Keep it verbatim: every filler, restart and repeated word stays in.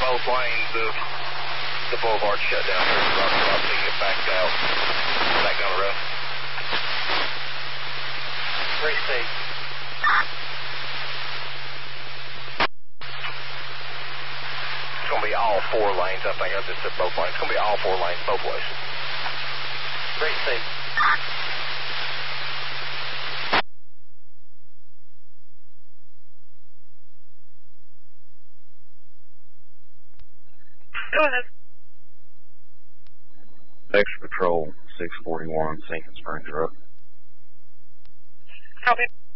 both lanes of the boulevard shut down. There's about about to get back out, back down the road. three C. It's going to be all four lanes. I think I just said both lanes. It's going to be all four lanes, both ways. three C. Go ahead. Extra Patrol six forty-one, Sinking Springs Road. Copy.